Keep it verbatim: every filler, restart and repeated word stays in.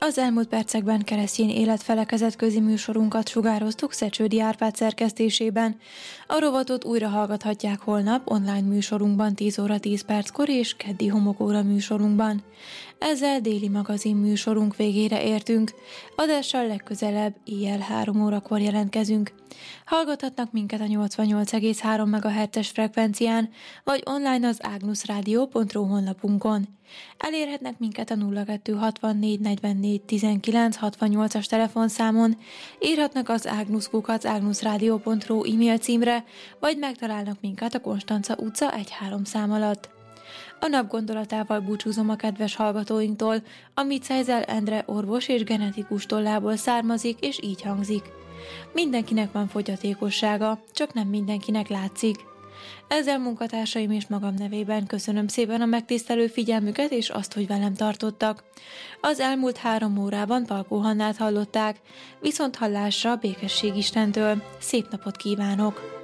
Az elmúlt percekben Keresztény Életfelekezet közi műsorunkat sugároztuk Szecsődi Árpád szerkesztésében. A rovatot újra hallgathatják holnap online műsorunkban tíz óra tíz perckor és keddi homokóra műsorunkban. Ezzel déli magazin műsorunk végére értünk. Adással legközelebb éjjel három órakor jelentkezünk. Hallgathatnak minket a nyolcvannyolc egész három megahertzes frekvencián, vagy online az ágnuszrádió pont ru honlapunkon. Elérhetnek minket a nulla kettő hatvannégy negyvennégy tizenkilenc hatvannyolcas telefonszámon, írhatnak az ágnusz kukac ágnuszrádió pont ru e-mail címre, vagy megtalálnak minket a Konstanca utca egy három szám alatt. A nap gondolatával búcsúzom a kedves hallgatóinktól, amit Szejzel Endre orvos és genetikus tollából származik, és így hangzik. Mindenkinek van fogyatékossága, csak nem mindenkinek látszik. Ezzel munkatársaim és magam nevében köszönöm szépen a megtisztelő figyelmüket és azt, hogy velem tartottak. Az elmúlt három órában Palkó Hannát hallották, viszont hallásra békesség Istentől. Szép napot kívánok!